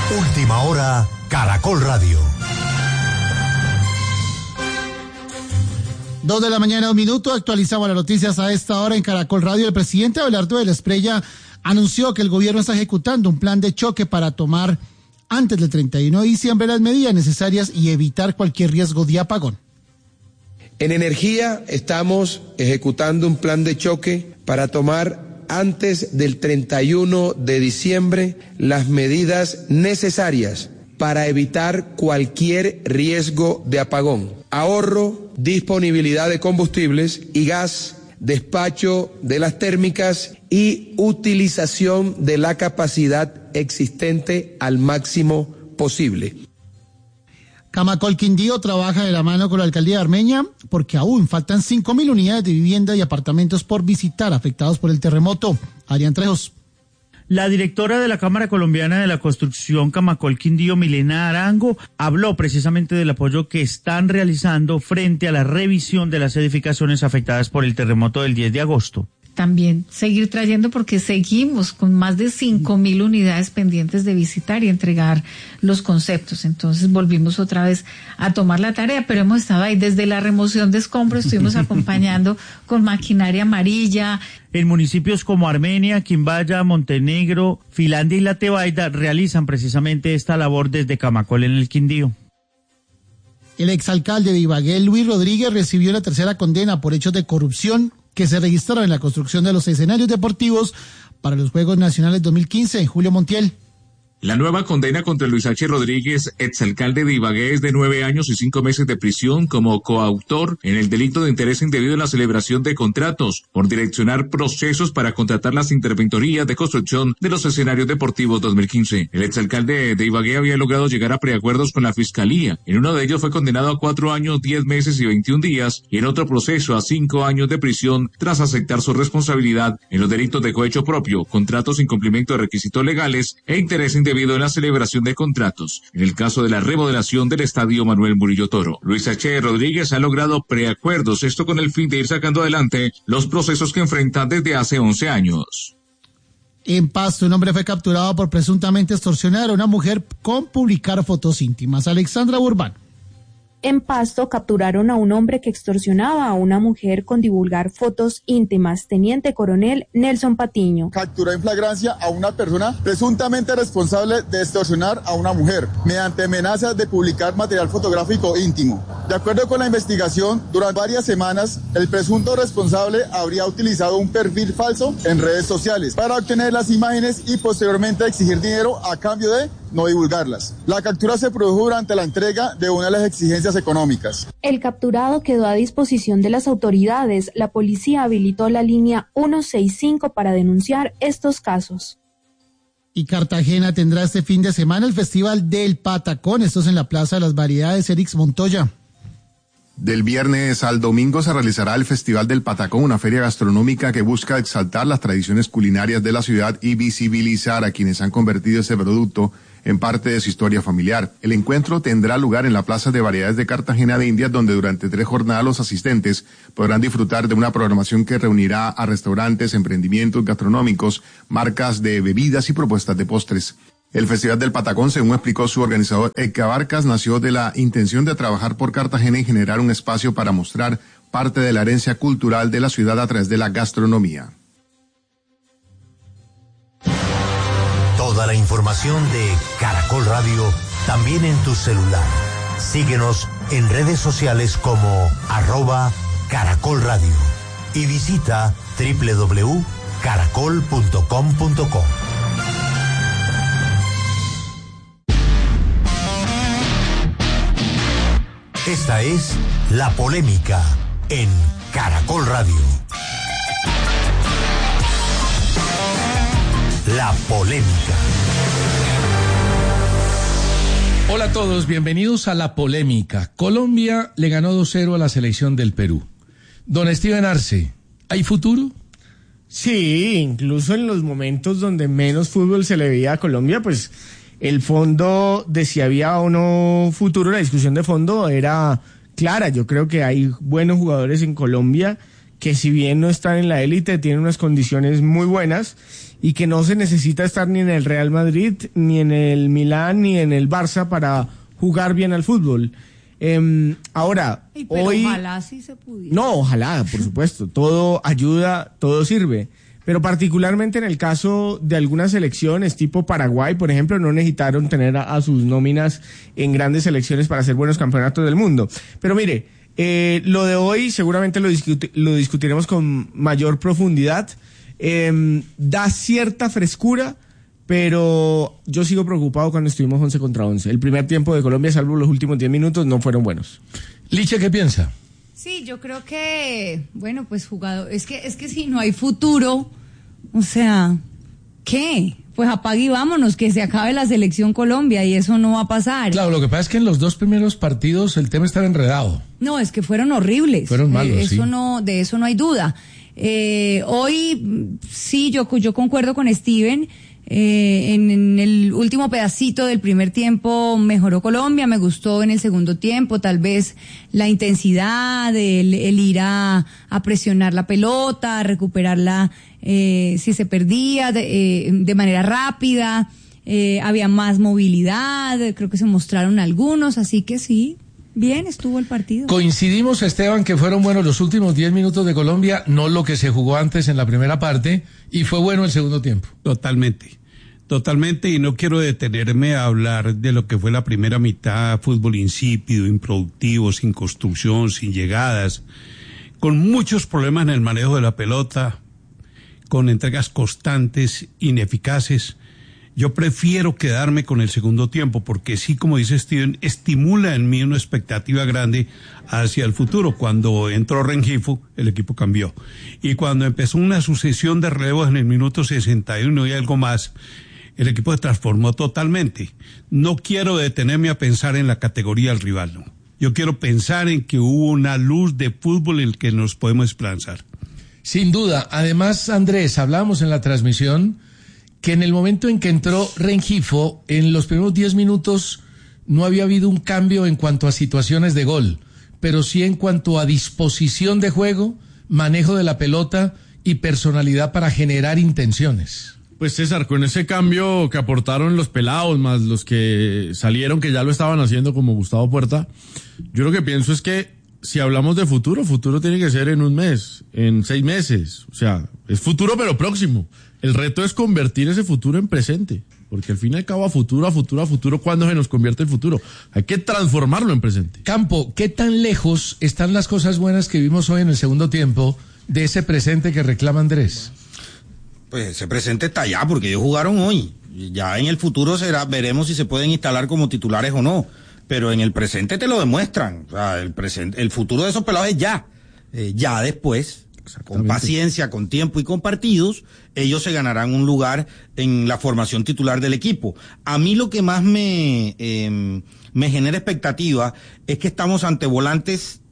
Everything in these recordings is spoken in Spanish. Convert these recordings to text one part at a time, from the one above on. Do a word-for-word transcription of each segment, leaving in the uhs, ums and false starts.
Última hora, Caracol Radio. Dos de la mañana, un minuto, actualizamos las noticias a esta hora en Caracol Radio. El presidente Abelardo de la Espriella anunció que el gobierno está ejecutando un plan de choque para tomar antes del treinta y uno de diciembre las medidas necesarias y evitar cualquier riesgo de apagón. En energía estamos ejecutando un plan de choque para tomar antes del treinta y uno de diciembre las medidas necesarias para evitar cualquier riesgo de apagón. Ahorro, disponibilidad de combustibles y gas, despacho de las térmicas y utilización de la capacidad existente al máximo posible. Camacol Quindío trabaja de la mano con la alcaldía de Armenia porque aún faltan cinco mil unidades de vivienda y apartamentos por visitar afectados por el terremoto. Adrián Trejos. La directora de la Cámara Colombiana de la Construcción, Camacol Quindío, Milena Arango, habló precisamente del apoyo que están realizando frente a la revisión de las edificaciones afectadas por el terremoto del diez de agosto. También seguir trayendo porque seguimos con más de cinco mil unidades pendientes de visitar y entregar los conceptos. Entonces volvimos otra vez a tomar la tarea, pero hemos estado ahí desde la remoción de escombros, estuvimos acompañando con maquinaria amarilla. En municipios como Armenia, Quimbaya, Montenegro, Finlandia y La Tebaida realizan precisamente esta labor desde Camacol en el Quindío. El exalcalde de Ibagué, Luis Rodríguez, recibió la tercera condena por hechos de corrupción que se registraron en la construcción de los escenarios deportivos para los Juegos Nacionales dos mil quince. Julio Montiel. La nueva condena contra Luis H. Rodríguez, exalcalde de Ibagué, es de nueve años y cinco meses de prisión como coautor en el delito de interés indebido en la celebración de contratos por direccionar procesos para contratar las interventorías de construcción de los escenarios deportivos dos mil quince. El exalcalde de Ibagué había logrado llegar a preacuerdos con la fiscalía. En uno de ellos fue condenado a cuatro años, diez meses y veintiún días y en otro proceso a cinco años de prisión tras aceptar su responsabilidad en los delitos de cohecho propio, contratos sin cumplimiento de requisitos legales e interés indebido debido a la celebración de contratos. En el caso de la remodelación del estadio Manuel Murillo Toro, Luis H. Rodríguez ha logrado preacuerdos, esto con el fin de ir sacando adelante los procesos que enfrenta desde hace once años. En Pasto, un hombre fue capturado por presuntamente extorsionar a una mujer con publicar fotos íntimas. Alexandra Burbán. En Pasto capturaron a un hombre que extorsionaba a una mujer con divulgar fotos íntimas. Teniente Coronel Nelson Patiño. Capturó en flagrancia a una persona presuntamente responsable de extorsionar a una mujer mediante amenazas de publicar material fotográfico íntimo. De acuerdo con la investigación, durante varias semanas, el presunto responsable habría utilizado un perfil falso en redes sociales para obtener las imágenes y posteriormente exigir dinero a cambio de no divulgarlas. La captura se produjo durante la entrega de una de las exigencias económicas. El capturado quedó a disposición de las autoridades. La policía habilitó la línea ciento sesenta y cinco para denunciar estos casos. Y Cartagena tendrá este fin de semana el Festival del Patacón. Esto es en la Plaza de las Variedades, Erix Montoya. Del viernes al domingo se realizará el Festival del Patacón, una feria gastronómica que busca exaltar las tradiciones culinarias de la ciudad y visibilizar a quienes han convertido ese producto en parte de su historia familiar. El encuentro tendrá lugar en la Plaza de Variedades de Cartagena de Indias, donde durante tres jornadas los asistentes podrán disfrutar de una programación que reunirá a restaurantes, emprendimientos gastronómicos, marcas de bebidas y propuestas de postres. El Festival del Patacón, según explicó su organizador, Edgar Barcas, nació de la intención de trabajar por Cartagena y generar un espacio para mostrar parte de la herencia cultural de la ciudad a través de la gastronomía. Toda la información de Caracol Radio también en tu celular. Síguenos en redes sociales como arroba Caracol Radio y visita doble u doble u doble u punto caracol punto com punto co. Esta es La Polémica en Caracol Radio. La Polémica. Hola a todos, bienvenidos a La Polémica. Colombia le ganó dos cero a la selección del Perú. Don Steven Arce, ¿hay futuro? Sí, incluso en los momentos donde menos fútbol se le veía a Colombia, pues el fondo de si había o no futuro, la discusión de fondo era clara. Yo creo que hay buenos jugadores en Colombia que, si bien no están en la élite, tienen unas condiciones muy buenas y que no se necesita estar ni en el Real Madrid, ni en el Milán, ni en el Barça para jugar bien al fútbol. Eh, ahora, Ay, pero hoy... ojalá sí se pudiera. No, ojalá, por supuesto. Todo ayuda, todo sirve. Pero particularmente en el caso de algunas selecciones, tipo Paraguay, por ejemplo, no necesitaron tener a, a sus nóminas en grandes selecciones para hacer buenos campeonatos del mundo. Pero mire, eh, lo de hoy seguramente lo, discuti- lo discutiremos con mayor profundidad. Eh, da cierta frescura, pero yo sigo preocupado cuando estuvimos once contra once. El primer tiempo de Colombia, salvo los últimos diez minutos, no fueron buenos. Liche, ¿qué piensa? Sí, yo creo que, bueno, pues jugador, es que, es que si no hay futuro, o sea, ¿qué? Pues apague y vámonos, que se acabe la selección Colombia y eso no va a pasar. Claro, lo que pasa es que en los dos primeros partidos el tema estaba enredado. No, es que fueron horribles. Fueron malos, eh, eso sí. no, de eso no hay duda. Eh, hoy, sí, yo, yo concuerdo con Steven. Eh, en, en el último pedacito del primer tiempo mejoró Colombia, me gustó en el segundo tiempo, tal vez la intensidad, el, el ir a, a presionar la pelota, a recuperarla eh, si se perdía de, eh, de manera rápida, eh, había más movilidad, creo que se mostraron algunos, así que sí, bien estuvo el partido. Coincidimos, Esteban, que fueron buenos los últimos diez minutos de Colombia, no lo que se jugó antes en la primera parte, y fue bueno el segundo tiempo. Totalmente. Totalmente, y no quiero detenerme a hablar de lo que fue la primera mitad, fútbol insípido, improductivo, sin construcción, sin llegadas, con muchos problemas en el manejo de la pelota, con entregas constantes, ineficaces. Yo prefiero quedarme con el segundo tiempo, porque sí, como dice Steven, estimula en mí una expectativa grande hacia el futuro. Cuando entró Rengifo, el equipo cambió. Y cuando empezó una sucesión de relevos en el minuto sesenta y uno y algo más, el equipo se transformó totalmente. No quiero detenerme a pensar en la categoría del rival, no. Yo quiero pensar en que hubo una luz de fútbol en el que nos podemos esperanzar. Sin duda. Además, Andrés, hablábamos en la transmisión que en el momento en que entró Rengifo, en los primeros diez minutos no había habido un cambio en cuanto a situaciones de gol, pero sí en cuanto a disposición de juego, manejo de la pelota y personalidad para generar intenciones. Pues César, con ese cambio que aportaron los pelados, más los que salieron que ya lo estaban haciendo como Gustavo Puerta, yo lo que pienso es que si hablamos de futuro, futuro tiene que ser en un mes, en seis meses, o sea, es futuro pero próximo. El reto es convertir ese futuro en presente, porque al fin y al cabo a futuro, a futuro, a futuro, ¿cuándo se nos convierte el futuro? Hay que transformarlo en presente. Campo, ¿qué tan lejos están las cosas buenas que vimos hoy en el segundo tiempo de ese presente que reclama Andrés? Pues ese presente está allá, porque ellos jugaron hoy. Ya en el futuro será, veremos si se pueden instalar como titulares o no. Pero en el presente te lo demuestran. O sea, el presente, el futuro de esos pelados es ya. Eh, ya después, con paciencia, con tiempo y con partidos, ellos se ganarán un lugar en la formación titular del equipo. A mí lo que más me, eh, me genera expectativa es que estamos ante volantes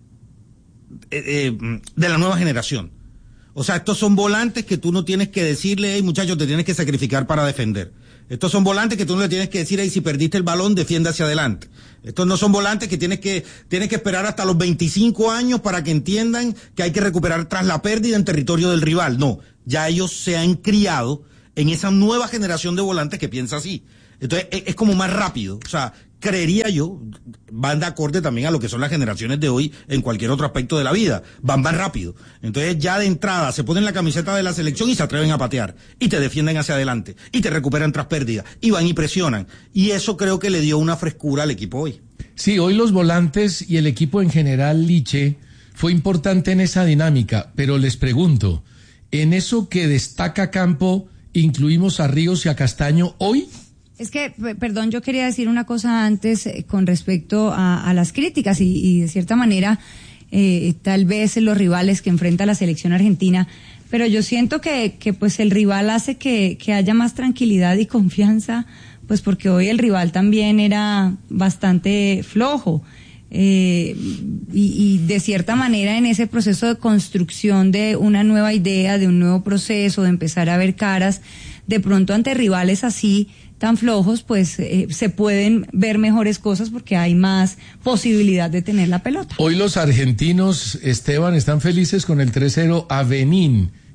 eh, eh, de la nueva generación. O sea, estos son volantes que tú no tienes que decirle, hey muchachos, te tienes que sacrificar para defender. Estos son volantes que tú no le tienes que decir, hey, si perdiste el balón, defiende hacia adelante. Estos no son volantes que tienes que, tienes que esperar hasta los veinticinco años para que entiendan que hay que recuperar tras la pérdida en territorio del rival. No, ya ellos se han criado en esa nueva generación de volantes que piensa así. Entonces, es, es como más rápido. O sea, creería yo, van de acorde también a lo que son las generaciones de hoy en cualquier otro aspecto de la vida, van más rápido. Entonces ya de entrada se ponen la camiseta de la selección y se atreven a patear, y te defienden hacia adelante, y te recuperan tras pérdida, y van y presionan, y eso creo que le dio una frescura al equipo hoy. Sí, hoy los volantes y el equipo en general, Liche, fue importante en esa dinámica, pero les pregunto, ¿en eso que destaca Campo incluimos a Ríos y a Castaño hoy? Es que, perdón, yo quería decir una cosa antes eh, con respecto a, a las críticas y, y de cierta manera eh, tal vez los rivales que enfrenta la selección argentina, pero yo siento que, que pues el rival hace que, que haya más tranquilidad y confianza, pues porque hoy el rival también era bastante flojo. Eh, y, y de cierta manera en ese proceso de construcción de una nueva idea, de un nuevo proceso, de empezar a ver caras, de pronto ante rivales así tan flojos, pues eh, se pueden ver mejores cosas porque hay más posibilidad de tener la pelota. Hoy los argentinos, Esteban, están felices con el tres cero a Benín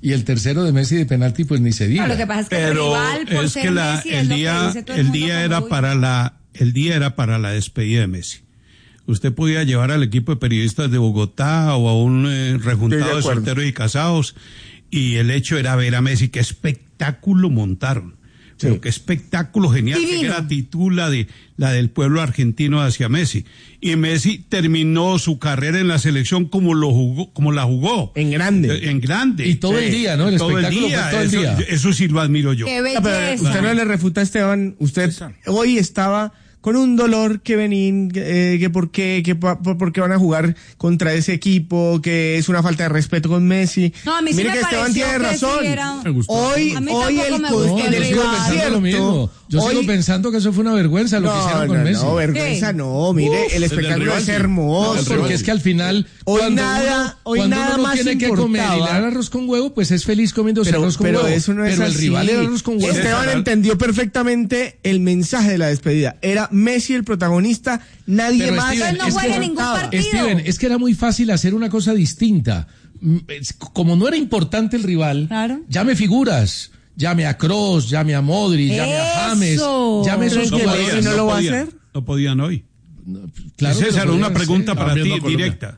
y el tercero de Messi de penalti pues ni se diga. No, lo que pasa es que Pero el rival por es ser que la, Messi es el lo que día, dice todo el el mundo día como, era uy. para la, el día era para la despedida de Messi. Usted podía llevar al equipo de periodistas de Bogotá o a un eh, rejuntado de, de solteros y casados, y el hecho era ver a Messi. Qué espectáculo montaron. Sí. Pero qué espectáculo genial, qué gratitud la de la del pueblo argentino hacia Messi. Y Messi terminó su carrera en la selección como lo jugó, como la jugó. En grande. En grande. Y todo sí. el día, ¿no? El todo espectáculo el día. fue todo el eso, día. Eso sí lo admiro yo. Qué belleza. Pero usted no le refuta a Esteban, usted hoy estaba con un dolor que venían, eh, que por qué, que por, por qué van a jugar contra ese equipo, que es una falta de respeto con Messi. No, a mí sí Mire me que Esteban tiene razón. Sí era... Hoy, hoy el, no, el, el yo sigo pensando lo mismo. Yo hoy... sigo pensando que eso fue una vergüenza lo no, que hicieron no, con Messi. No, vergüenza ¿Qué? no. Mire, Uf, el espectáculo es hermoso. No, porque es que al final, hoy cuando nada, uno, hoy cuando nada uno más tiene que comer y le dan arroz con huevo, pues es feliz comiéndose pero, arroz con pero huevo. Eso no es pero así. el rival era arroz con huevo. Esteban entendió perfectamente el mensaje de la despedida. Era Messi el protagonista, nadie pero más. Steven, no juega ningún partido. Steven, es que era muy fácil hacer una cosa distinta. Como no era importante el rival, claro. llame figuras. Llame a Kroos, llame a Modric, llame a James, llame a esos no jugadores. Podían, no, no lo va a hacer? No podían hoy. No, claro César, una podían, pregunta sí. para ti, directa.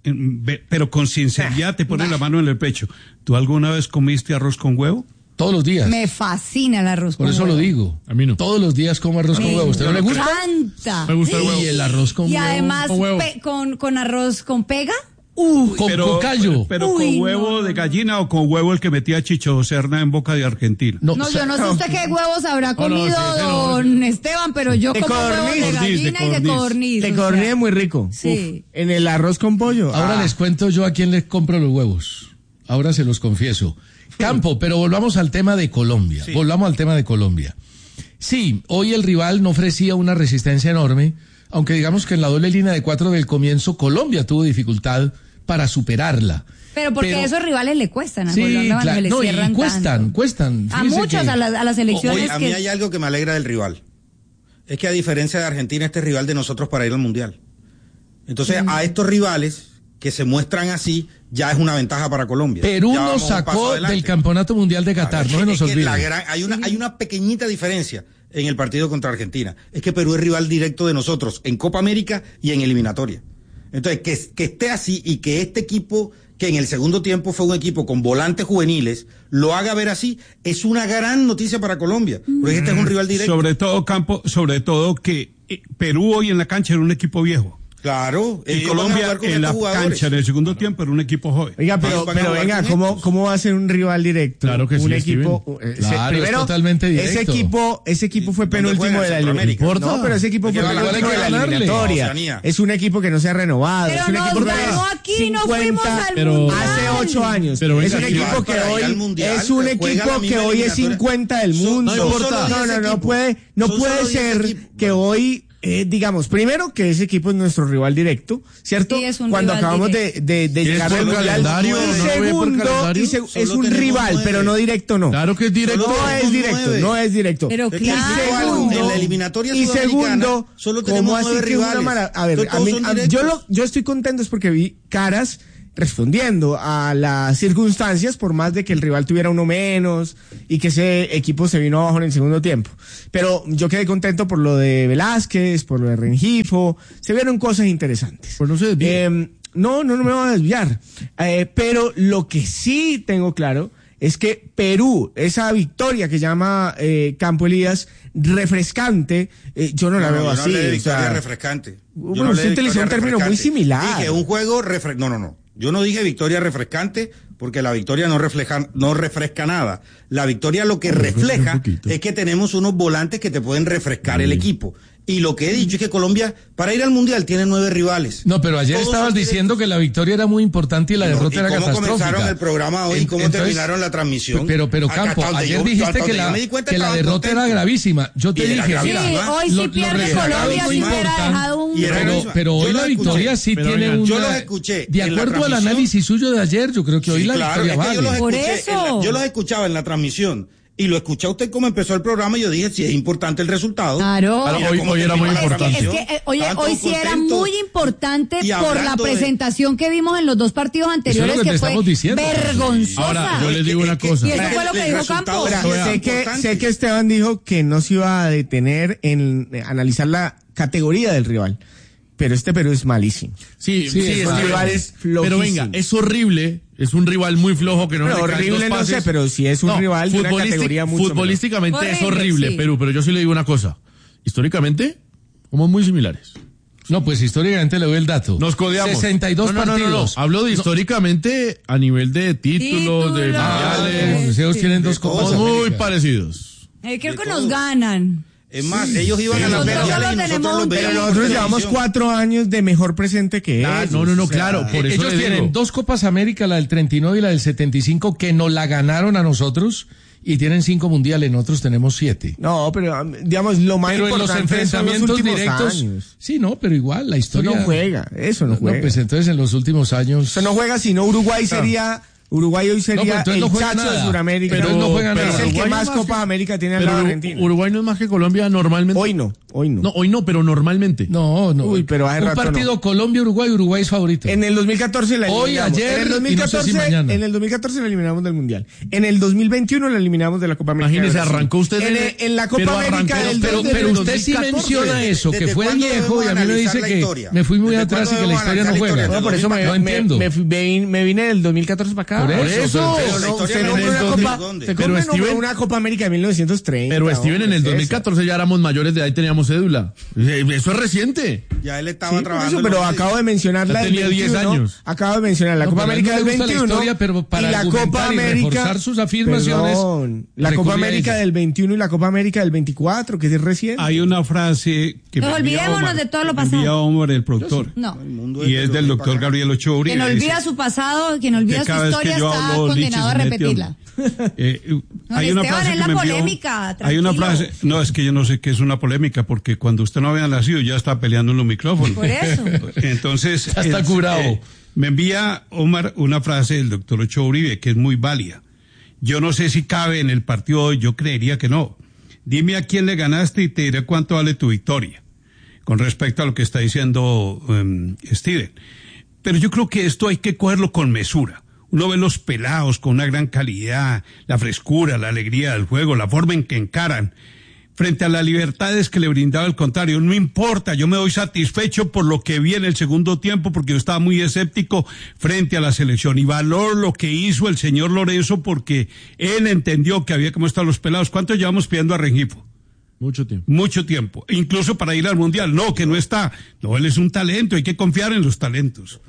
Pero con sinceridad te pone la mano en el pecho. ¿Tú alguna vez comiste arroz con huevo? Todos los días. Me fascina el arroz Por con huevo. Por eso lo digo. A mí no. Todos los días como arroz me con huevo. ¿Usted no le gusta? Me encanta. Me gusta el huevo. Y el arroz con y huevo. Y además con, huevo. Pe- con, con arroz con pega. Uy, con pero, cocayo. Pero Uy, con huevo no, de gallina o con huevo el que metía Chicho Serna en boca de Argentina. No, no yo no sé usted qué huevos habrá comido, oh, no, sí, don no, Esteban, pero yo como huevos de gallina y de codorniz. De codorniz es muy rico. Sí. Uf, en el arroz con pollo. Ahora ah. les cuento yo a quién les compro los huevos. Ahora se los confieso. Campo, pero volvamos al tema de Colombia. Sí. Volvamos al tema de Colombia. Sí, hoy el rival no ofrecía una resistencia enorme, aunque digamos que en la doble línea de cuatro del comienzo Colombia tuvo dificultad para superarla. Pero porque Pero, esos rivales le cuestan a sí, Colombia, claro, le no, cierran y cuestan, tanto. cuestan. A muchos, que... a, la, a las elecciones. Oye, a mí que... hay algo que me alegra del rival. Es que a diferencia de Argentina, este es rival de nosotros para ir al Mundial. Entonces, mm. a estos rivales que se muestran así, ya es una ventaja para Colombia. Perú nos sacó del Campeonato Mundial de Qatar, claro, no se nos olvide. La gran, hay, una, hay una pequeñita diferencia en el partido contra Argentina. Es que Perú es rival directo de nosotros en Copa América y en eliminatoria. Entonces, que, que esté así y que este equipo, que en el segundo tiempo fue un equipo con volantes juveniles, lo haga ver así, es una gran noticia para Colombia. Porque este es un rival directo. Sobre todo, Campo, sobre todo que Perú hoy en la cancha era un equipo viejo. Claro. Y Colombia en la cancha en el segundo tiempo era un equipo joven. Oiga, pero, pero venga, ¿cómo, ¿cómo va a ser un rival directo? Claro que un sí, equipo, eh, claro, primero, es totalmente directo. Ese equipo, ese equipo fue penúltimo de la eliminatoria. No, pero ese equipo fue penúltimo de la eliminatoria. Es un equipo que no se ha renovado. Pero es un nos equipo ganó que aquí, no fuimos al pero mundial. Hace ocho años. Pero es un equipo que hoy mundial, es un equipo que hoy es cincuenta del mundo. No importa. No, no, no puede, no puede ser que hoy Eh, digamos, primero que ese equipo es nuestro rival directo, ¿cierto? Sí, es un Cuando rival acabamos directo. de, de, de llegar al mundial. Calendario, Y no segundo, y se, es un rival, nueve. Pero no directo, no. Claro que es directo. No es directo, nueve. no es directo. Pero es claro. que segundo, en la eliminatoria y segundo, solo tenemos ¿cómo nueve así que rivales? una mara... A ver, a mí, a, yo, lo, yo estoy contento es porque vi caras respondiendo a las circunstancias, por más de que el rival tuviera uno menos y que ese equipo se vino abajo en el segundo tiempo. Pero yo quedé contento por lo de Velázquez, por lo de Rengifo, se vieron cosas interesantes. Pues no se desvíe. Eh, no, no, no me voy a desviar. Eh, pero lo que sí tengo claro es que Perú, esa victoria que llama eh, Campo Elías refrescante, eh, yo no la no, veo yo así. No hablé de victoria o sea, refrescante. Yo bueno, no usted utilizó un término muy similar. Dije un juego refre... No, no, no. Yo no dije victoria refrescante porque la victoria no refleja, no refresca nada. La victoria lo que refleja es que tenemos unos volantes que te pueden refrescar mm. el equipo. Y lo que he dicho es que Colombia, para ir al Mundial, tiene nueve rivales. No, pero ayer Todos estabas diciendo que la victoria era muy importante y la no, derrota ¿y era cómo catastrófica. ¿Cómo comenzaron el programa hoy? ¿Cómo Entonces, terminaron la transmisión? Pero, pero Campo, ayer yo, dijiste que la, que la derrota era gravísima. Yo te dije, mira, sí, hoy lo, si pierde Colombia si hubiera dejado un... Pero, pero hoy la victoria sí tiene una... Yo los escuché. De acuerdo al análisis suyo de ayer, yo creo que hoy la victoria vale. Por eso. Yo los escuchaba en la transmisión. Y lo escuché a usted como empezó el programa y yo dije, si es importante el resultado. Claro. Claro, hoy, hoy era muy importante. Es que, es que, eh, oye, hoy sí era muy importante por la presentación de... que vimos en los dos partidos anteriores, que, que que fue diciendo. vergonzosa. Ahora, yo les digo una cosa. Y eso fue lo que dijo Campos. Sé que, sé que Esteban dijo que no se iba a detener en analizar la categoría del rival. Pero este Perú es malísimo. Sí, sí, sí es este rival es flojísimo. Pero venga, es horrible, es un rival muy flojo que no pero le horrible dos pases. No sé, pero si es un no, rival de una categoría mucho futbolísticamente horrible, es horrible, sí. Perú, pero yo sí le digo una cosa. Históricamente, somos muy similares. No, pues históricamente le doy el dato. Nos codeamos. sesenta y dos no, no, partidos. No, no, no. Hablo de históricamente a nivel de títulos, de mundiales. Ellos sí. tienen dos copas. Somos muy parecidos. Eh, creo que nos ganan. Es más, ellos iban sí, a las mundiales y nosotros los Pero nosotros llevamos cuatro años de mejor presente que ah, ellos. No, no, no, o sea, claro. Por eso ellos tienen digo. dos Copas América, la del treinta y nueve y la del setenta y cinco, que nos la ganaron a nosotros. Y tienen cinco mundiales, nosotros tenemos siete. No, pero digamos, lo más pero importante en los enfrentamientos son los directos. Años. Sí, no, pero igual, la historia. Eso no juega, eso no juega. No, pues entonces en los últimos años. Eso no juega, sino Uruguay sería. Uruguay hoy sería no, el no chacho nada. de Sudamérica. Pero no juega pero nada. es el que Uruguay más no Copas que... América tiene al lado de Argentina. Uruguay no es más que Colombia normalmente. Hoy no, hoy no. No, hoy no, pero normalmente. No, no. Uy, pero hace un rato partido no. Colombia-Uruguay, Uruguay es favorito. En el dos mil catorce la eliminamos. Hoy, ayer, en el dos mil catorce, y no sé si mañana. En el dos mil catorce la eliminamos del Mundial. En el dos mil veintiuno la eliminamos de la Copa América. Imagínese, arrancó usted en, el, en la Copa América arrancó, del pero, pero usted sí menciona eso, que fue viejo y a mí me dice que me fui muy atrás y que la historia no juega. No, por eso me, no entiendo. Me, me, me vine del dos mil catorce para acá. Por eso. Usted no una Copa, pero Steven, una Copa América de mil novecientos treinta. Pero Steven, en el dos mil catorce ya éramos mayores de edad y teníamos cédula. Eso es reciente. Ya él estaba sí, trabajando. Eso, pero acabo de mencionar la del tenía diez años. Acabo de mencionar la no, Copa América del veintiuno. La historia, pero para y la Copa América. Y reforzar sus afirmaciones. Perdón, la Copa América del veintiuno y la Copa América del veinticuatro, que es reciente. Hay una frase que. Nos olvidémonos de todo lo pasado. Envía Omar, el productor. No. Y es del doctor Gabriel Ochoa Uribe. Quien olvida su pasado, quien olvida su historia está condenado a repetirla. Eh, no, hay una Esteban, frase es que la me envió, polémica, hay una frase, no, es que yo no sé qué es una polémica, porque cuando usted no había nacido ya está peleando en los micrófonos. Por eso. Entonces, ya está es, curado. Eh, me envía Omar una frase del doctor Ochoa Uribe que es muy válida. Yo no sé si cabe en el partido hoy, yo creería que no. Dime a quién le ganaste y te diré cuánto vale tu victoria, con respecto a lo que está diciendo um, Steven. Pero yo creo que esto hay que cogerlo con mesura. Uno ve los pelados con una gran calidad, la frescura, la alegría del juego, la forma en que encaran, frente a las libertades que le brindaba el contrario. No importa, yo me doy satisfecho por lo que vi en el segundo tiempo, porque yo estaba muy escéptico frente a la selección. Y valoro lo que hizo el señor Lorenzo, porque él entendió que había que mostrar los pelados. ¿Cuánto llevamos pidiendo a Rengifo? Mucho tiempo. Mucho tiempo. Incluso para ir al Mundial. No, que no está. No, él es un talento, hay que confiar en los talentos.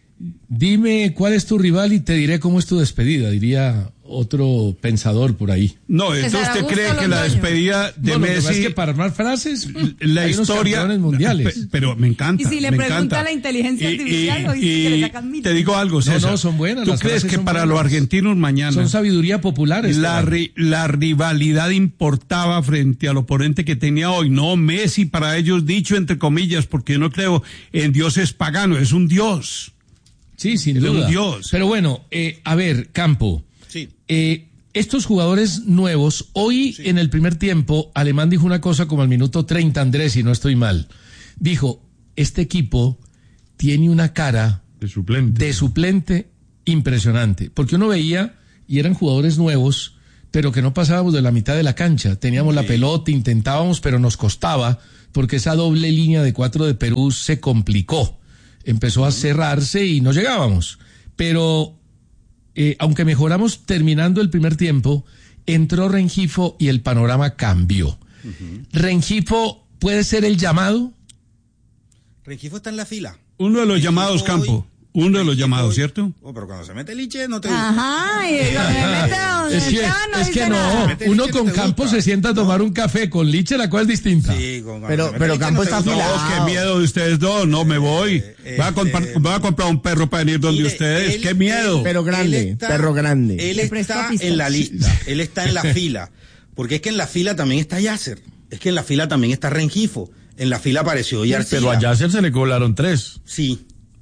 Dime cuál es tu rival y te diré cómo es tu despedida, diría otro pensador por ahí. No, entonces usted cree que la despedida de no, Messi... es que para armar frases, la historia... mundiales. Pero me encanta. Y si le me pregunta encanta. a la inteligencia y, artificial, y, y, y que le sacan mil. te digo algo, César. No, no, son buenas. ¿Tú crees que para buenas. los argentinos mañana... Son sabiduría popular. La, ri, la rivalidad importaba frente al oponente que tenía hoy. No, Messi para ellos, dicho entre comillas, porque yo no creo en dioses paganos, es un dios. Sí, sin es duda. Un dios. Pero bueno, eh, a ver, Campo. Sí. Eh, estos jugadores nuevos, hoy sí. En el primer tiempo, Alemán dijo una cosa como al minuto treinta, Andrés, si no estoy mal. Dijo, este equipo tiene una cara de suplente, de suplente impresionante. Porque uno veía, y eran jugadores nuevos, pero que no pasábamos de la mitad de la cancha. Teníamos sí. la pelota, intentábamos, pero nos costaba, porque esa doble línea de cuatro de Perú se complicó. Empezó a cerrarse y no llegábamos. Pero, eh, aunque mejoramos terminando el primer tiempo, entró Rengifo y el panorama cambió. Uh-huh. ¿Rengifo puede ser el llamado? Rengifo está en la fila. Uno de los Rengifo llamados, Campo. Hoy, Uno de los llamados, hoy. ¿Cierto? Oh, pero cuando se mete Liche no te gusta. Ajá, y me mete donde es que, está, no es que no, uno con no Campo se sienta a tomar no. un café, con Liche la cual es distinta. Sí, con pero pero Campo no está afilado. No, qué miedo de ustedes dos, no me voy. Eh, va, a comprar, eh, va a comprar un perro para venir donde mire, ustedes, él, qué miedo. Él, pero grande, está, perro grande. Él está en la lista, él está en la fila, porque es que en la fila también está Yasser, es que en la fila también está Rengifo, en la fila apareció Yarcía. Pero a Yasser se le colaron tres. Sí.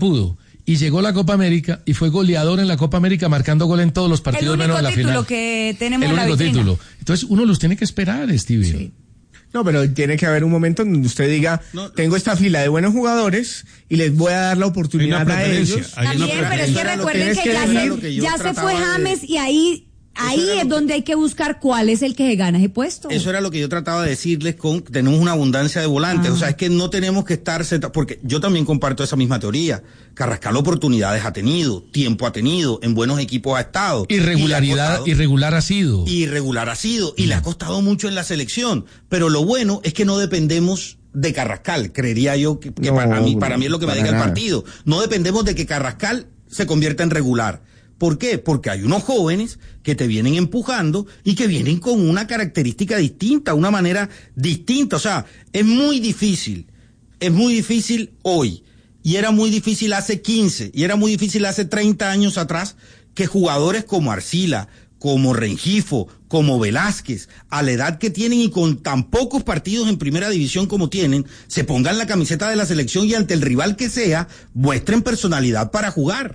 pudo. Y llegó la Copa América y fue goleador en la Copa América, marcando gol en todos los partidos menos en la final. El único título que tenemos el en la único vitrina. título. Entonces uno los tiene que esperar, Stevie. Sí. No, pero tiene que haber un momento en donde usted diga, no, tengo esta fila de buenos jugadores y les voy a dar la oportunidad a ellos. También, pero es que recuerden que, que ya, se, ya se fue James de... y ahí... Ahí es donde hay que buscar cuál es el que gana ese puesto. Eso era lo que yo trataba de decirles con tenemos una abundancia de volantes. Ah. O sea, es que no tenemos que estar... Porque yo también comparto esa misma teoría. Carrascal oportunidades ha tenido, tiempo ha tenido, en buenos equipos ha estado. Irregularidad, costado, irregular ha sido. Irregular ha sido. Y mm. le ha costado mucho en la selección. Pero lo bueno es que no dependemos de Carrascal. Creería yo que, que no, para, mí, para mí es lo que me diga el partido. No dependemos de que Carrascal se convierta en regular. ¿Por qué? Porque hay unos jóvenes que te vienen empujando y que vienen con una característica distinta, una manera distinta. O sea, es muy difícil, es muy difícil hoy, y era muy difícil hace quince, y era muy difícil hace treinta años atrás, que jugadores como Arcila, como Rengifo, como Velázquez, a la edad que tienen y con tan pocos partidos en primera división como tienen, se pongan la camiseta de la selección y ante el rival que sea, muestren personalidad para jugar.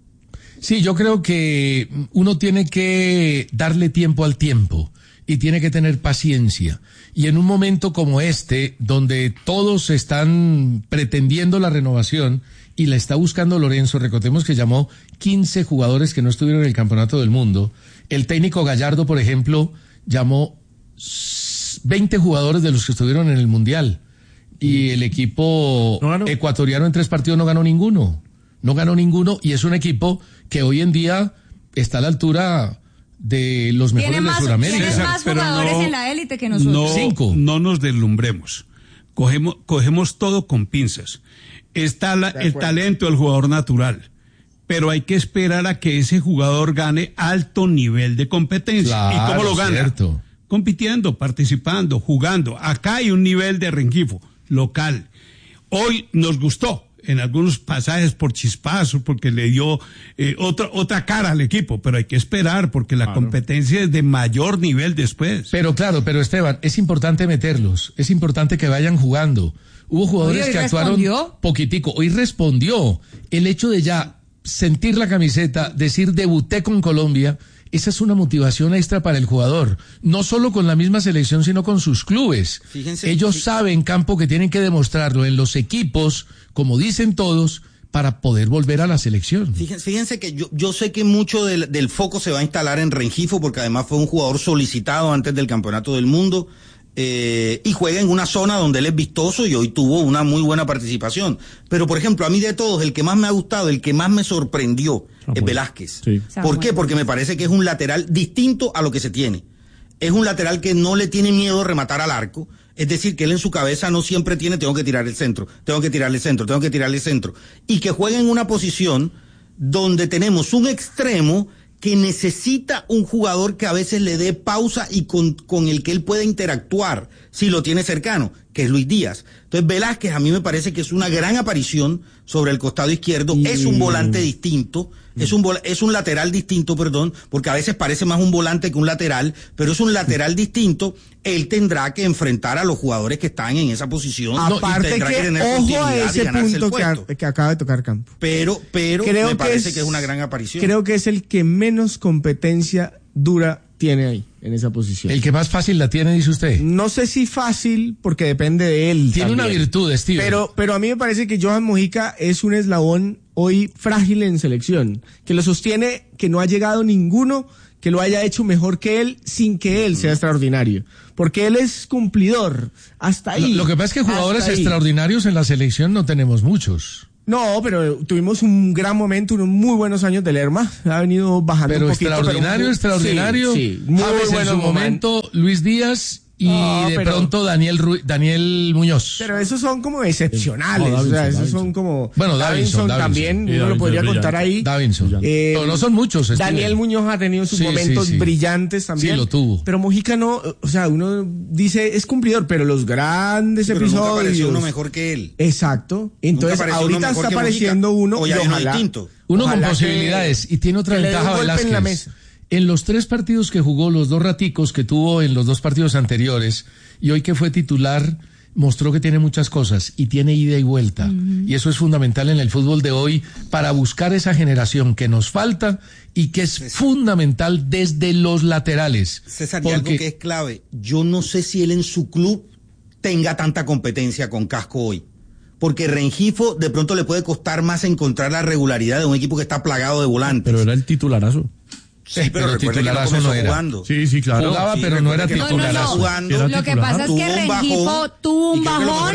Sí, yo creo que uno tiene que darle tiempo al tiempo y tiene que tener paciencia. Y en un momento como este, donde todos están pretendiendo la renovación y la está buscando Lorenzo, recordemos que llamó quince jugadores que no estuvieron en el Campeonato del Mundo. El técnico Gallardo, por ejemplo, llamó veinte jugadores de los que estuvieron en el Mundial. Y el equipo no ecuatoriano en tres partidos no ganó ninguno. No ganó ninguno y es un equipo que hoy en día está a la altura de los mejores más, de Sudamérica. Tienen más jugadores no, en la élite que nosotros. No, Cinco. No nos deslumbremos. Cogemos, cogemos todo con pinzas. Está la, el talento del jugador natural, pero hay que esperar a que ese jugador gane alto nivel de competencia. Claro, ¿y cómo lo gana? Cierto. Compitiendo, participando, jugando. Acá hay un nivel de Rengifo local. Hoy nos gustó en algunos pasajes por chispazo, porque le dio eh, otra otra cara al equipo, pero hay que esperar porque la claro. competencia es de mayor nivel después. Pero claro, pero Esteban, es importante meterlos, es importante que vayan jugando. Hubo jugadores Oye, que actuaron respondió. poquitico, hoy respondió. El hecho de ya sentir la camiseta, decir debuté con Colombia, esa es una motivación extra para el jugador, no solo con la misma selección, sino con sus clubes. Fíjense, Ellos fíjense. saben, campo, que tienen que demostrarlo en los equipos, como dicen todos, para poder volver a la selección. Fíjense, fíjense que yo, yo sé que mucho del, del foco se va a instalar en Rengifo, porque además fue un jugador solicitado antes del Campeonato del Mundo, eh, y juega en una zona donde él es vistoso y hoy tuvo una muy buena participación. Pero, por ejemplo, a mí de todos, el que más me ha gustado, el que más me sorprendió, es Velázquez. Sí. ¿Por qué? Porque me parece que es un lateral distinto a lo que se tiene. Es un lateral que no le tiene miedo a rematar al arco. Es decir, que él en su cabeza no siempre tiene, tengo que tirar el centro, tengo que tirarle el centro, tengo que tirarle el centro. Y que juega en una posición donde tenemos un extremo que necesita un jugador que a veces le dé pausa y con, con el que él pueda interactuar, si lo tiene cercano, que es Luis Díaz. Entonces Velázquez a mí me parece que es una gran aparición sobre el costado izquierdo, mm. es un volante distinto, mm. es un vol- es un lateral distinto, perdón, porque a veces parece más un volante que un lateral, pero es un lateral distinto. Él tendrá que enfrentar a los jugadores que están en esa posición. Aparte y que, que tener ojo a ese punto que, a, que acaba de tocar Campo. Pero, pero creo me parece que es, que es una gran aparición. Creo que es el que menos competencia dura tiene ahí, en esa posición. El que más fácil la tiene, dice usted. No sé si fácil, porque depende de él. Tiene también una virtud, Steven. Pero, pero a mí me parece que Johan Mojica es un eslabón hoy frágil en selección, que lo sostiene, que no ha llegado ninguno que lo haya hecho mejor que él, sin que él sea extraordinario. Porque él es cumplidor, hasta ahí. Lo, lo que pasa es que jugadores extraordinarios en la selección no tenemos muchos. No, pero tuvimos un gran momento, unos muy buenos años de Lerma. Ha venido bajando pero un poquito. Extraordinario, pero extraordinario, extraordinario. Sí, sí, muy James en su momento, momento, Luis Díaz y no, de pero, pronto Daniel Ru- Daniel Muñoz. Pero esos son como excepcionales. No, Davinson, o sea, esos Davinson. son como. Bueno, Davinson, Davinson también, Davinson. uno Davinson, lo podría contar ahí. Davinson. Eh, pero no son muchos. Daniel Steven. Muñoz ha tenido sus sí, momentos sí, sí. brillantes también. Sí, lo tuvo. Pero Mojica no, o sea, uno dice es cumplidor, pero los grandes pero episodios. Nunca apareció uno mejor que él. Exacto. Entonces, ahorita está apareciendo uno. O ya uno distinto. Uno con posibilidades y tiene otra ventaja Velázquez. En los tres partidos que jugó, los dos raticos que tuvo en los dos partidos anteriores, y hoy que fue titular, mostró que tiene muchas cosas y tiene ida y vuelta. Uh-huh. Y eso es fundamental en el fútbol de hoy para buscar esa generación que nos falta y que es César. fundamental desde los laterales. César, porque... y algo que es clave, yo no sé si él en su club tenga tanta competencia con Casco hoy. Porque Rengifo de pronto le puede costar más encontrar la regularidad de un equipo que está plagado de volantes. Pero era el titularazo. Sí, pero, pero titularazo no, no era. Jugando. Sí, sí, claro. Jugaba, sí, pero no era titularazo. No, no, no. Lo que pasa es que Rengifo tuvo un bajón.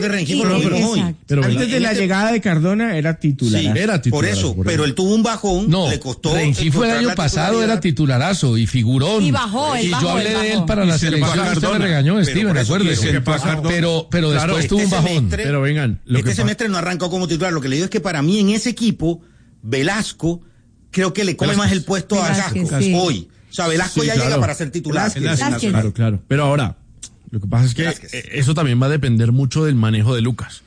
Pero antes de la este... llegada de Cardona era titular. Sí, era titular. Por eso, por pero él tuvo un bajón. No, le costó. Rengifo el año pasado era titularazo y figurón. Y bajó, Y bajó, yo hablé de él para y la selección. Usted me regañó, Steven, acuérdese. Pero, pero después tuvo un bajón. Pero vengan. Este semestre no arrancó como titular. Lo que le digo es que para mí en ese equipo, Velasco, creo que le come más el puesto a Casco hoy. O sea, Velasco sí, ya claro. llega para ser titular. Velázquez. Claro, claro. Pero ahora, lo que pasa es que Velázquez. Eso también va a depender mucho del manejo de Lucas.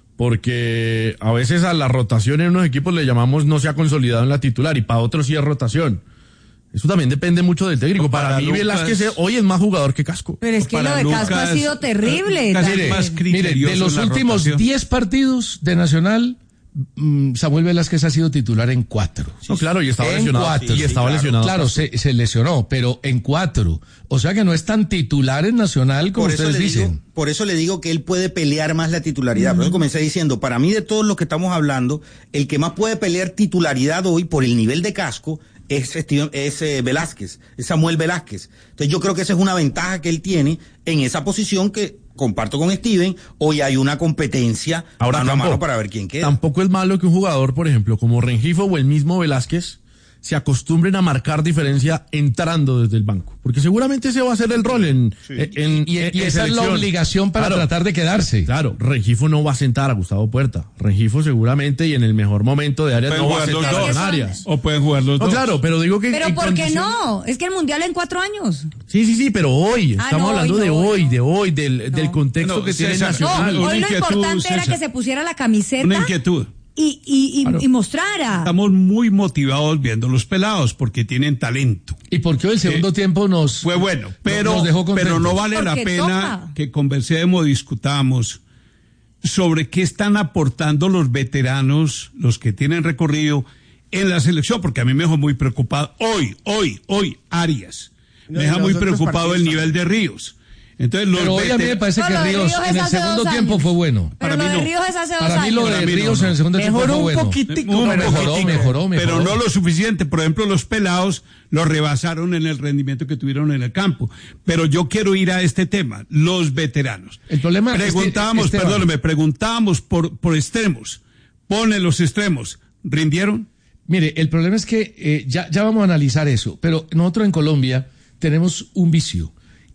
Porque a veces a la rotación en unos equipos le llamamos no se ha consolidado en la titular y para otros sí es rotación. Eso también depende mucho del técnico. Para, para mí Lucas, Velázquez hoy es más jugador que Casco. Pero es que para lo de Lucas, Casco ha sido terrible. Mire, mire, de los últimos diez partidos de Nacional, Samuel Velázquez ha sido titular en cuatro. No, claro, y estaba en lesionado. Cuatro. Y estaba sí, lesionado. Claro, se, se lesionó, pero en cuatro. O sea que no es tan titular en Nacional como por ustedes dicen. Digo, por eso le digo que él puede pelear más la titularidad. Mm. Por eso comencé diciendo, para mí de todos los que estamos hablando, el que más puede pelear titularidad hoy por el nivel de Casco es, es eh, Velázquez, es Samuel Velázquez. Entonces yo creo que esa es una ventaja que él tiene en esa posición que comparto con Steven. Hoy hay una competencia ahora mano tampoco, a mano para ver quién queda. Tampoco es malo que un jugador, por ejemplo, como Rengifo o el mismo Velázquez, se acostumbren a marcar diferencia entrando desde el banco. Porque seguramente ese va a ser el rol en, sí. en, y, en y en esa selección. Es la obligación para claro, tratar de quedarse. Claro, Rengifo no va a sentar a Gustavo Puerta. Rengifo seguramente y en el mejor momento de Arias no va a sentar a Arias. O pueden jugar los no, dos. Claro, pero digo que... Pero ¿por qué no? Es que el Mundial en cuatro años. Sí, sí, sí, pero hoy. Ah, estamos no, hablando hoy de no, hoy, no. de hoy, del, no. del contexto no, que César, tiene Nacional. No, hoy lo inquietud, importante César. era que se pusiera la camiseta. Una inquietud. Y, y, y, claro. y mostrara. Estamos muy motivados viendo los pelados porque tienen talento. Y porque hoy el segundo eh, tiempo nos fue bueno, pero, nos dejó pero no vale porque la pena toca. que conversemos, discutamos sobre qué están aportando los veteranos, los que tienen recorrido en la selección, porque a mí me dejó muy preocupado. Hoy, hoy, hoy, Arias. Me deja muy preocupado el nivel de Ríos. Entonces, los pero hoy a mí me parece que Ríos, Ríos en el segundo tiempo fue bueno. Pero para lo mí de no. Ríos es hace dos para años. mí lo de Para mí Ríos no, en el segundo mejoró tiempo fue bueno. Un poquitico, no, pero mejoró, poquitico. mejoró, mejoró. Pero no lo suficiente. Por ejemplo, los pelados los rebasaron en el rendimiento que tuvieron en el campo. Pero yo quiero ir a este tema, los veteranos. El problema Preguntábamos, este, este perdóneme, preguntábamos por, por extremos. Pone los extremos. ¿Rindieron? Mire, el problema es que eh, ya, ya vamos a analizar eso, pero nosotros en Colombia tenemos un vicio.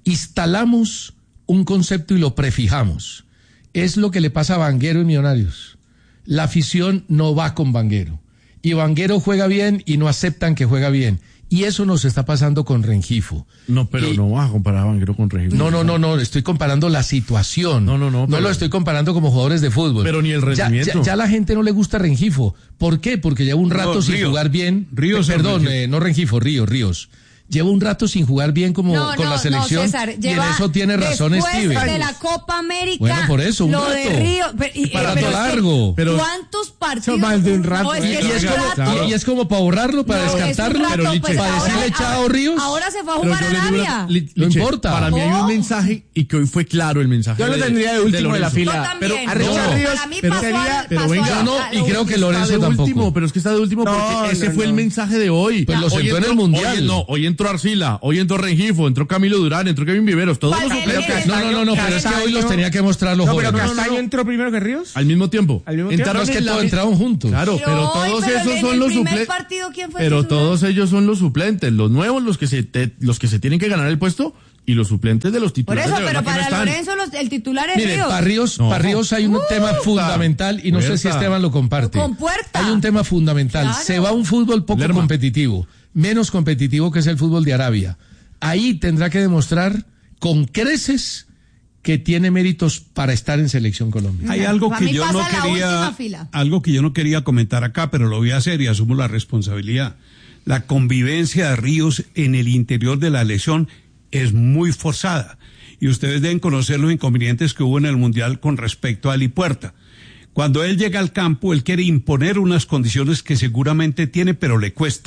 Instalamos un concepto y lo prefijamos. Es lo que le pasa a Vanguero y Millonarios. La afición no va con Vanguero. Y Vanguero juega bien y no aceptan que juega bien. Y eso nos está pasando con Rengifo. No, pero y, no vas a comparar a Vanguero con Rengifo. No, no, no, no, estoy comparando la situación. No, no, no. No pero, lo estoy comparando como jugadores de fútbol. Pero ni el rendimiento. Ya, ya, ya la gente no le gusta Rengifo. ¿Por qué? Porque lleva un rato no, sin Río, jugar bien. Ríos. Perdón, eh, no Rengifo, Ríos, Ríos. Lleva un rato sin jugar bien como no, con no, la selección. No, César, y en eso tiene razón Steven. Después de la Copa América. Bueno, por eso, un lo rato. de Río. Pero, y, para pero rato largo. Pero, ¿cuántos partidos? Más de un rato. No, es que y, es y, es un como, rato. y, y es como para borrarlo, para no, descartarlo. Rato, pero, pues, para ahora, decirle chao, Ríos. Ahora se fue a jugar a Arabia. No Liche, importa. Para mí hay un mensaje y que hoy fue claro el mensaje. Yo lo tendría de último de, de la fila. Pero a Richard Ríos. Para mí pasó sería, pero venga, no, y creo que Lorenzo tampoco. Último, pero es que está de último porque ese fue el mensaje de hoy. Pues lo sentó en el Mundial. No, hoy entró Arcila, hoy entró Rengifo, entró Camilo Durán, entró Kevin Viveros, todos los suplentes. No, no, no, no, pero es que hoy los tenía que mostrar los no, jóvenes. Pero Castaño entró primero que Ríos. Al mismo tiempo. Al mismo tiempo. No es que todos entraron juntos. Claro, pero, pero todos pero esos en son el los primer suplentes. Partido, ¿quién fue pero titular? todos ellos son los suplentes, los nuevos, los que se te, los que se tienen que ganar el puesto y los suplentes de los titulares. Por eso, de pero para no Lorenzo los, el titular es Mire, Ríos. para Ríos, no. para Ríos hay un uh, tema fundamental y no puerta. sé si Esteban lo comparte. Con Puerta. Hay un tema fundamental. Claro. Se va a un fútbol poco Lerma. competitivo, menos competitivo que es el fútbol de Arabia. Ahí tendrá que demostrar con creces que tiene méritos para estar en Selección Colombia. Hay algo que yo no quería, algo que yo no quería comentar acá, pero lo voy a hacer y asumo la responsabilidad. La convivencia de Ríos en el interior de la elección es muy forzada y ustedes deben conocer los inconvenientes que hubo en el Mundial con respecto a Ali Puerta. Cuando él llega al campo, él quiere imponer unas condiciones que seguramente tiene, pero le cuesta.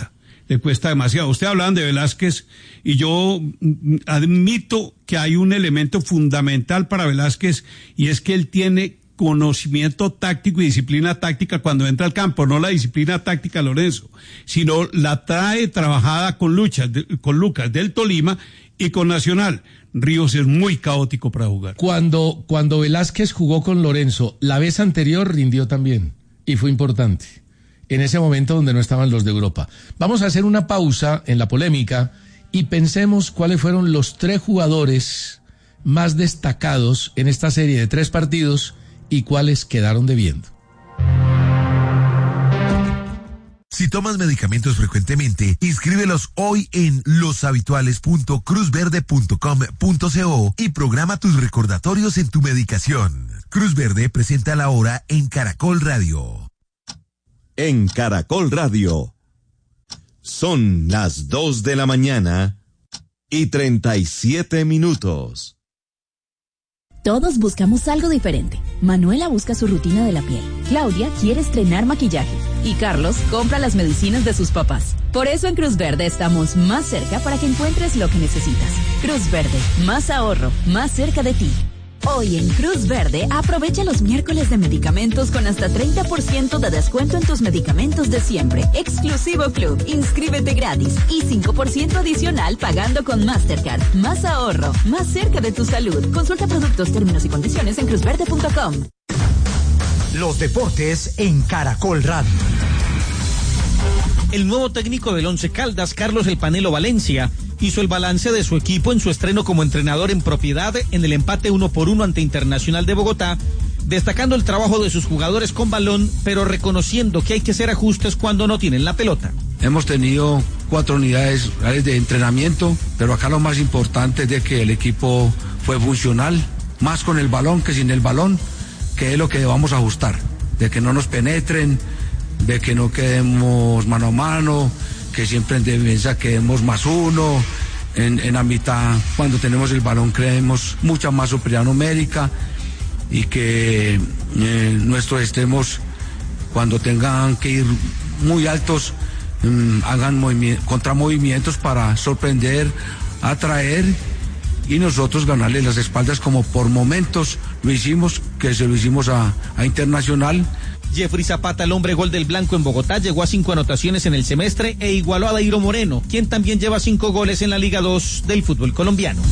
le cuesta demasiado. Usted hablaban de Velázquez y yo admito que hay un elemento fundamental para Velázquez y es que él tiene conocimiento táctico y disciplina táctica cuando entra al campo, no la disciplina táctica Lorenzo, sino la trae trabajada con Luchas, con Lucas del Tolima y con Nacional. Ríos es muy caótico para jugar. Cuando, cuando Velázquez jugó con Lorenzo, la vez anterior rindió también y fue importante. En ese momento donde no estaban los de Europa. Vamos a hacer una pausa en la polémica y pensemos cuáles fueron los tres jugadores más destacados en esta serie de tres partidos y cuáles quedaron debiendo. Si tomas medicamentos frecuentemente, inscríbelos hoy en loshabituales punto cruz verde punto com punto co y programa tus recordatorios en tu medicación. Cruz Verde presenta la hora en Caracol Radio. En Caracol Radio. Son las dos de la mañana y treinta y siete minutos. Todos buscamos algo diferente. Manuela busca su rutina de la piel. Claudia quiere estrenar maquillaje. Y Carlos compra las medicinas de sus papás. Por eso en Cruz Verde estamos más cerca para que encuentres lo que necesitas. Cruz Verde, más ahorro, más cerca de ti. Hoy en Cruz Verde, aprovecha los miércoles de medicamentos con hasta treinta por ciento de descuento en tus medicamentos de siempre. Exclusivo Club, inscríbete gratis y cinco por ciento adicional pagando con Mastercard. Más ahorro, más cerca de tu salud. Consulta productos, términos y condiciones en cruz verde punto com. Los deportes en Caracol Radio. El nuevo técnico del Once Caldas, Carlos El Panelo Valencia, hizo el balance de su equipo en su estreno como entrenador en propiedad en el empate uno por uno ante Internacional de Bogotá, destacando el trabajo de sus jugadores con balón, pero reconociendo que hay que hacer ajustes cuando no tienen la pelota. Hemos tenido cuatro unidades de entrenamiento, pero acá lo más importante es de que el equipo fue funcional, más con el balón que sin el balón, que es lo que vamos a ajustar, de que no nos penetren, de que no quedemos mano a mano, que siempre en defensa quedemos más uno, en, en la mitad cuando tenemos el balón creemos mucha más superioridad numérica y que eh, nuestros extremos cuando tengan que ir muy altos eh, hagan movimi- contramovimientos para sorprender, atraer y nosotros ganarle las espaldas como por momentos lo hicimos, que se lo hicimos a, a Internacional. Jeffrey Zapata, el hombre gol del blanco en Bogotá, llegó a cinco anotaciones en el semestre e igualó a Dairo Moreno, quien también lleva cinco goles en la Liga dos del fútbol colombiano.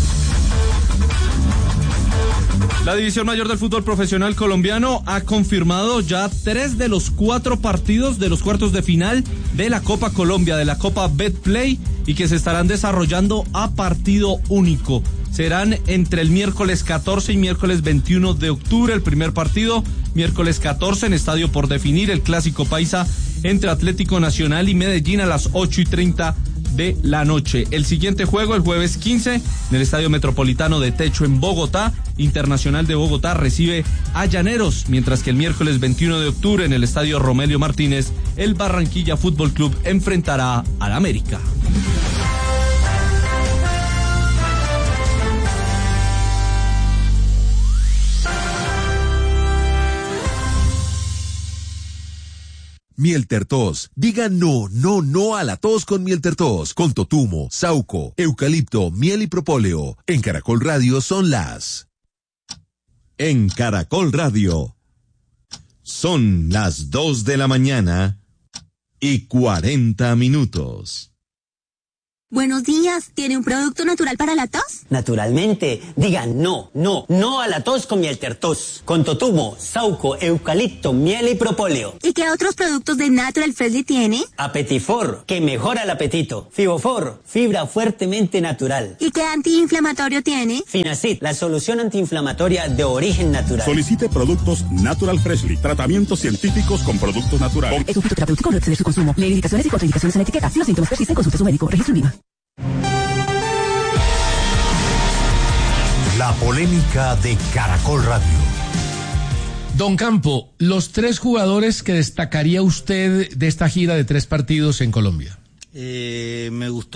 La División Mayor del Fútbol Profesional Colombiano ha confirmado ya tres de los cuatro partidos de los cuartos de final de la Copa Colombia, de la Copa Betplay, y que se estarán desarrollando a partido único. Serán entre el miércoles catorce y miércoles veintiuno de octubre el primer partido, miércoles catorce en Estadio Por Definir, el clásico paisa entre Atlético Nacional y Medellín a las ocho y treinta de la noche. El siguiente juego, el jueves quince, en el Estadio Metropolitano de Techo en Bogotá, Internacional de Bogotá recibe a Llaneros, mientras que el miércoles veintiuno de octubre en el Estadio Romelio Martínez, el Barranquilla Fútbol Club enfrentará al América. Mieltertos. Diga no, no, no a la tos con Mieltertos. Con totumo, sauco, eucalipto, miel y propóleo. En Caracol Radio son las... En Caracol Radio. Son las dos de la mañana y cuarenta minutos. Buenos días, ¿tiene un producto natural para la tos? Naturalmente, diga no, no, no a la tos con Mieltertos, con totumo, sauco, eucalipto, miel y propóleo. ¿Y qué otros productos de Natural Freshly tiene? Apetifor, que mejora el apetito. Fibofor, fibra fuertemente natural. ¿Y qué antiinflamatorio tiene? Finacid, la solución antiinflamatoria de origen natural. Solicite productos Natural Freshly, tratamientos científicos con productos naturales. Es un fitoterapéutico, no exceder su consumo. Lee indicaciones y contraindicaciones en la etiqueta. Si los síntomas persisten, consulte a su médico. Registro en Viva. La polémica de Caracol Radio. Don Campo, los tres jugadores que destacaría usted de esta gira de tres partidos en Colombia. Eh, me gustó